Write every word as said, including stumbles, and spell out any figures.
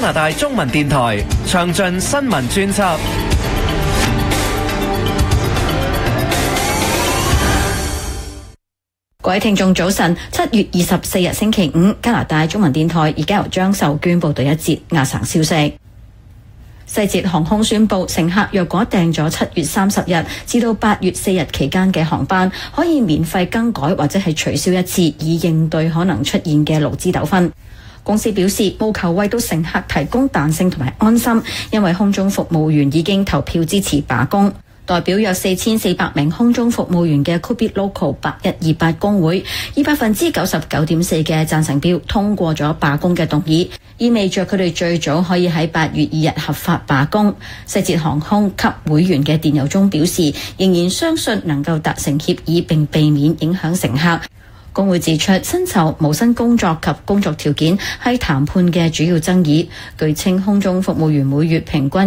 拿大中文電台詳盡新聞專輯。 各位聽眾早晨，七月二十四日星期五，加拿大中文電台而家由張秀娟報道一節亞省消息。西捷航空宣布，乘客若果訂咗七月三十日至到八月四日期間嘅航班，可以免費更改或者係取消一次，以應對可能出現嘅勞資糾紛。公司表示，務求為到乘客提供彈性同埋安心，因為空中服務員已經投票支持罷工。代表約四千四百名空中服務員嘅 Quebec Local 八一二八工會，以百分之九十九點四嘅贊成票通過咗罷工嘅動議，意味着佢哋最早可以喺八月二日合法罷工。西捷航空給會員嘅電郵中表示，仍然相信能夠達成協議並避免影響乘客。工會指出，薪酬、無薪工作及工作條件係談判嘅主要爭議。據稱，空中服務員每月平均